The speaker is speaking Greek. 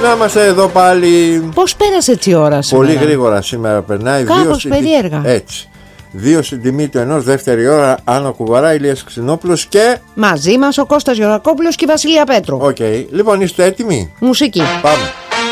Να είμαστε εδώ πάλι. Πώς πέρασε έτσι η ώρα σήμερα? Πολύ γρήγορα σήμερα περνάει. Κάπως περίεργα. Έτσι. 2 στην τιμή του ενός, δεύτερη ώρα Άννα Κουβαρά, Ηλίας Ξινόπουλος και μαζί μας ο Κώστας Γεωργακόπουλος και η Βασιλεία Πέτρου. Οκ. Λοιπόν, είστε έτοιμοι? Μουσική. Πάμε.